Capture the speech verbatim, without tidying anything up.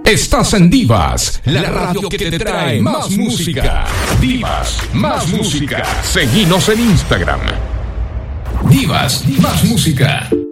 Estás en Divas, la radio que te trae más música. Divas, más música. Seguinos en Instagram. Divas, más música.